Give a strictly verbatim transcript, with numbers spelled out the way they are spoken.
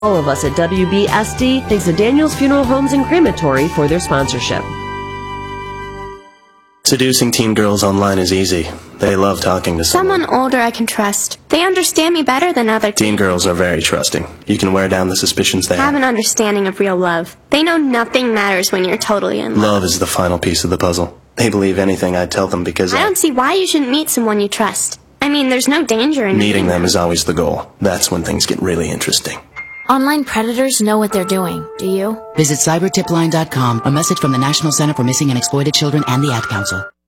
All of us at W B S D thanks the Daniels Funeral Homes and Crematory for their sponsorship. Seducing teen girls online is easy. They love talking to someone. Someone older I can trust. They understand me better than other Teen girls are very trusting. You can wear down the suspicions they have have. an understanding of real love. They know nothing matters when you're totally in love. Love is the final piece of the puzzle. They believe anything I tell them because I I... don't see why you shouldn't meet someone you trust. I mean, there's no danger in Meeting them is always the goal. That's when things get really interesting. Online predators know what they're doing. Do you? Visit cyber tip line dot com. A message from the National Center for Missing and Exploited Children and the Ad Council.